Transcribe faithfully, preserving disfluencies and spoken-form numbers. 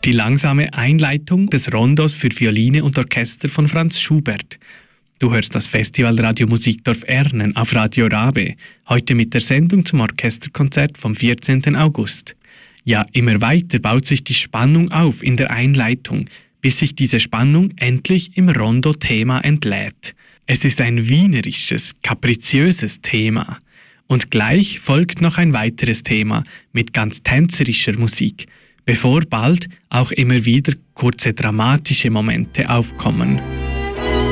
die langsame Einleitung des Rondos für Violine und Orchester von Franz Schubert. Du hörst das Festival Radio Musikdorf Ernen auf Radio Rabe, heute mit der Sendung zum Orchesterkonzert vom vierzehnten August. Ja, immer weiter baut sich die Spannung auf in der Einleitung, bis sich diese Spannung endlich im Rondo-Thema entlädt. Es ist ein wienerisches, kapriziöses Thema. Und gleich folgt noch ein weiteres Thema mit ganz tänzerischer Musik, bevor bald auch immer wieder kurze dramatische Momente aufkommen.